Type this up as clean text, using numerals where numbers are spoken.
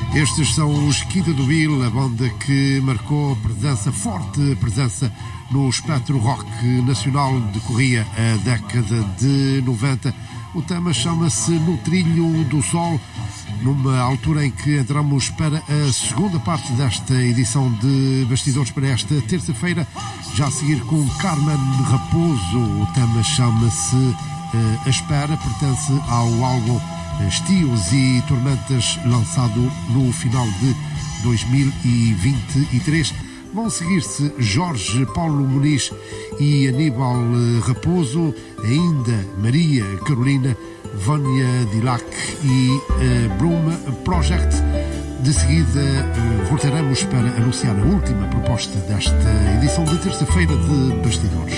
Estes são os Quinta do Bill, a banda que marcou forte presença no espectro rock nacional, decorria a década de 90. O tema chama-se No Trilho do Sol, numa altura em que entramos para a segunda parte desta edição de Bastidores para esta terça-feira, já a seguir com Carmen Raposo. O tema chama-se A Espera, pertence ao álbum Estios e Tormentas, lançado no final de 2023. Vão seguir-se Jorge Paulo Muniz e Aníbal Raposo, ainda Maria Carolina, Vânia Dilac e Broom Project. De seguida voltaremos para anunciar a última proposta desta edição de terça-feira de Bastidores.